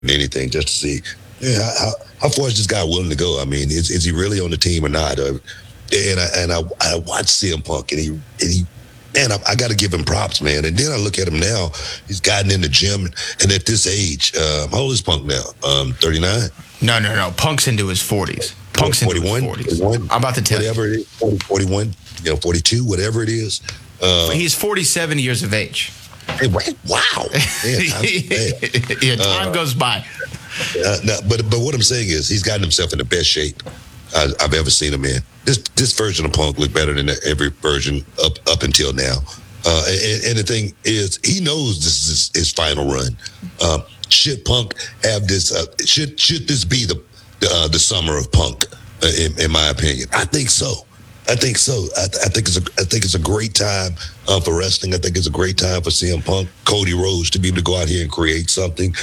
anything just to see how far is this guy willing to go. I mean, is he really on the team or not? I watched CM Punk, and he man, I got to give him props, man. And then I look at him now; he's gotten in the gym, and at this age, how old is Punk now? 39. No. Punk's into his 40s. Punk's 41, into his 40s. 41, I'm about to tell whatever you. It is, 41, 42, whatever it is. He's 47 years of age. Hey, wow. Man, time goes by. No, but what I'm saying is he's gotten himself in the best shape I've ever seen him in. This version of Punk looked better than every version up until now. And the thing is, he knows this is his final run. Should Punk have this? Should this be the summer of Punk? In my opinion, I think so. I think it's a great time for wrestling. I think it's a great time for CM Punk, Cody Rhodes to be able to go out here and create something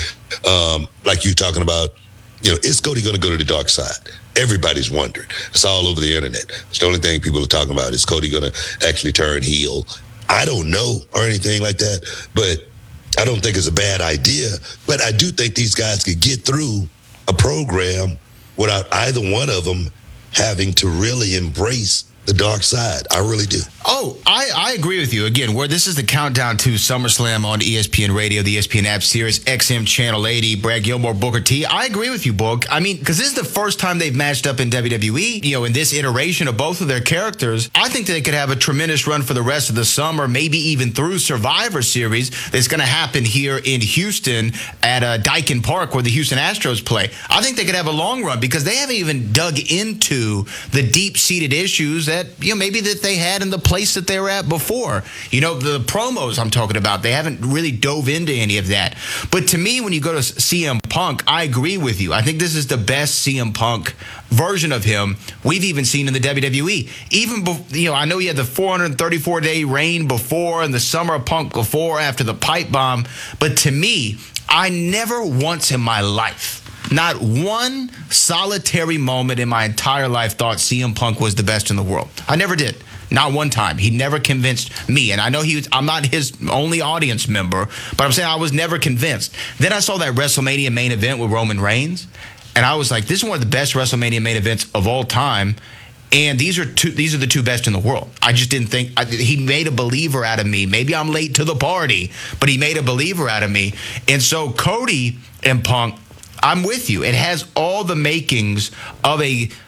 like you're talking about. Is Cody going to go to the dark side? Everybody's wondering. It's all over the internet. It's the only thing people are talking about. Is Cody going to actually turn heel? I don't know or anything like that, but I don't think it's a bad idea. But I do think these guys could get through a program without either one of them having to really embrace the dark side. I really do. Oh, I agree with you. Again, where this is the countdown to SummerSlam on ESPN Radio, the ESPN app, Sirius XM Channel 80, Brad Gilmore, Booker T. I agree with you, Book. I mean, because this is the first time they've matched up in WWE, in this iteration of both of their characters. I think they could have a tremendous run for the rest of the summer, maybe even through Survivor Series that's going to happen here in Houston at Daikin Park where the Houston Astros play. I think they could have a long run because they haven't even dug into the deep-seated issues that, maybe that they had in the place that they were at before. The promos I'm talking about, they haven't really dove into any of that. But to me, when you go to CM Punk, I agree with you. I think this is the best CM Punk version of him we've even seen in the WWE. Even, I know he had the 434-day reign before and the summer of Punk before, after the pipe bomb. But to me, I never once in my life, not one solitary moment in my entire life, thought CM Punk was the best in the world. I never did. Not one time. He never convinced me. And I know I'm not his only audience member, but I'm saying I was never convinced. Then I saw that WrestleMania main event with Roman Reigns, and I was like, this is one of the best WrestleMania main events of all time. And these are the two best in the world. I just didn't think he made a believer out of me. Maybe I'm late to the party, but he made a believer out of me. And so Cody and Punk, I'm with you. It has all the makings of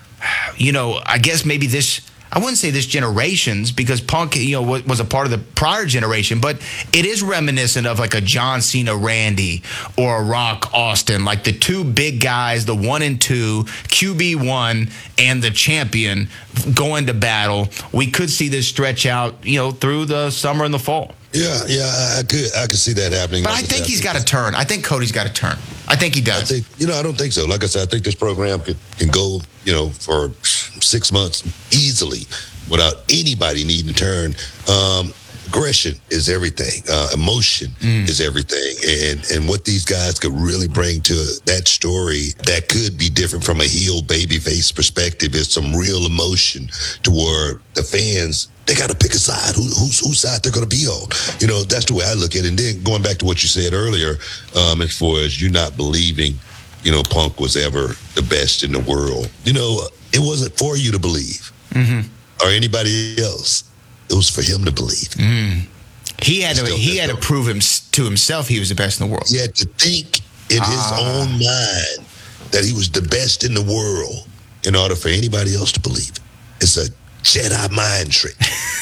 I guess maybe this, I wouldn't say this generation's, because Punk, was a part of the prior generation, but it is reminiscent of like a John Cena Randy or a Rock Austin, like the two big guys, the 1 and 2, QB1 and the champion going to battle. We could see this stretch out, through the summer and the fall. Yeah, I could see that happening. But I think he's got to turn. I think Cody's got to turn. I think he does. I don't think so. Like I said, I think this program can go, for 6 months easily without anybody needing to turn. Aggression is everything. Emotion is everything. And what these guys could really bring to that story that could be different from a heel babyface perspective is some real emotion toward the fans. They got to pick a side. Whose side they're going to be on. That's the way I look at it. And then going back to what you said earlier, as far as you not believing, Punk was ever the best in the world. It wasn't for you to believe or anybody else. It was for him to believe. He had to prove to himself he was the best in the world. He had to think in his own mind that he was the best in the world in order for anybody else to believe it. It's a Jedi mind trick.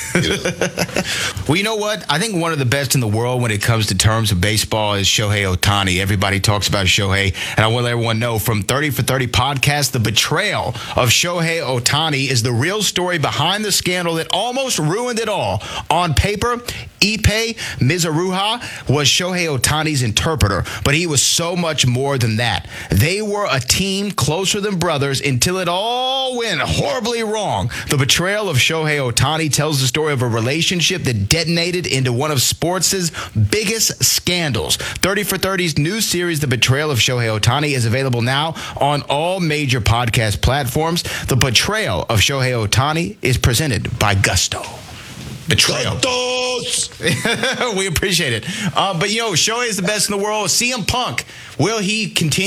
Well, you know what? I think one of the best in the world when it comes to terms of baseball is Shohei Ohtani. Everybody talks about Shohei, and I want to let everyone know from 30 for 30 podcast, the betrayal of Shohei Ohtani is the real story behind the scandal that almost ruined it all. On paper, Ippei Mizuruha was Shohei Ohtani's interpreter, but he was so much more than that. They were a team closer than brothers until it all went horribly wrong. The betrayal of Shohei Ohtani tells the story of a relationship that detonated into one of sports' biggest scandals. 30 for 30's new series, The Betrayal of Shohei Ohtani, is available now on all major podcast platforms. The Betrayal of Shohei Ohtani is presented by Gusto. Betrayal. Santos! We appreciate it. But, Shohei is the best in the world. CM Punk, will he continue?